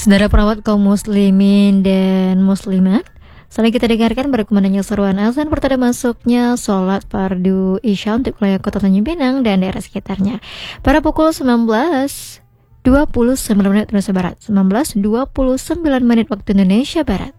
Saudara perawat kaum muslimin dan muslimat, selanjutnya kita dengarkan berkumandangnya seruan azan pertanda masuknya sholat fardu isya untuk wilayah kota Tanjung Pinang dan daerah sekitarnya. Pada pukul 19.29 waktu Indonesia Barat, 19.29 waktu Indonesia Barat.